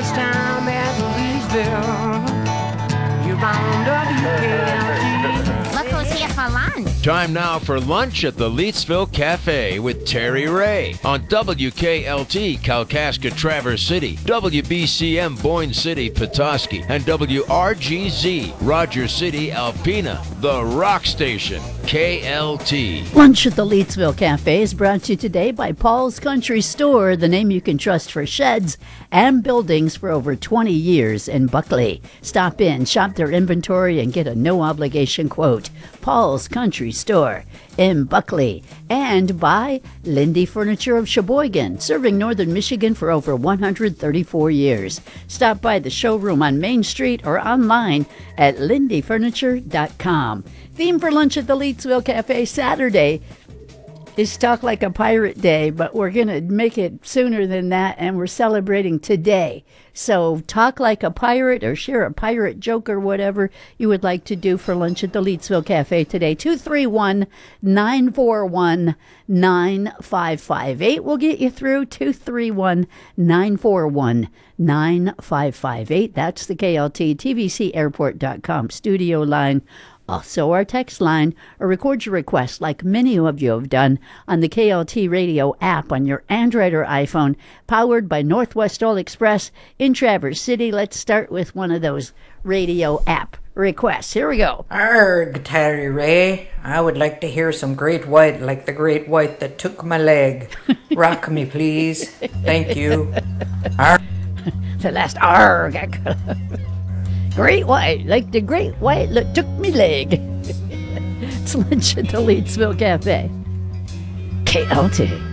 lunchtime at Leesville. You're on WKLT. Look who's here for lunch. Time now for lunch at the Leetsville Cafe with Terry Ray on WKLT Kalkaska Traverse City, WBCM Boyne City Petoskey, and WRGZ Rogers City Alpena, the rock station, KLT. Lunch at the Leetsville Cafe is brought to you today by Paul's Country Store, the name you can trust for sheds and buildings for over 20 years in Buckley. Stop in, shop their inventory, and get a no-obligation quote. Paul's Country Store in Buckley. And by Lindy Furniture of Sheboygan, serving northern Michigan for over 134 years. Stop by the showroom on Main Street or online at lindyfurniture.com. Theme for lunch at the Leetsville Cafe Saturday is Talk Like a Pirate Day, but we're going to make it sooner than that, and we're celebrating today. So talk like a pirate or share a pirate joke or whatever you would like to do for lunch at the Leetsville Cafe today. 231-941-9558. We'll get you through 231-941-9558. That's the KLT TVCairport.com studio line. Also, our text line, or record your request like many of you have done on the KLT radio app on your Android or iPhone, powered by Northwest All Express in Traverse City. Let's start with one of those radio app requests. Here we go. Arg, Terry Ray. I would like to hear some Great White, like the Great White that took my leg. Rock me, please. Thank you. Arg. The last arg. Great White, like the Great White that took me leg. It's lunch at the Leetsville Cafe. KLT.